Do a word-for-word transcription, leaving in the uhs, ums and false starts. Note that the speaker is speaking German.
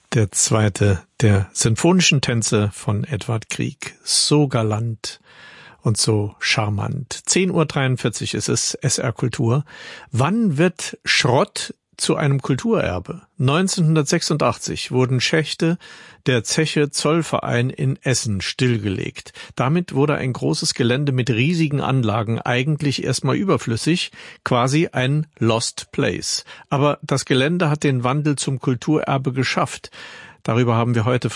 Der zweite der sinfonischen Tänze von Edvard Grieg. So galant und so charmant. zehn Uhr dreiundvierzig ist es, S R Kultur. Wann wird Schrott zu einem Kulturerbe? neunzehnhundertsechsundachtzig wurden Schächte der Zeche Zollverein in Essen stillgelegt. Damit wurde ein großes Gelände mit riesigen Anlagen eigentlich erstmal überflüssig, quasi ein Lost Place. Aber das Gelände hat den Wandel zum Kulturerbe geschafft. Darüber haben wir heute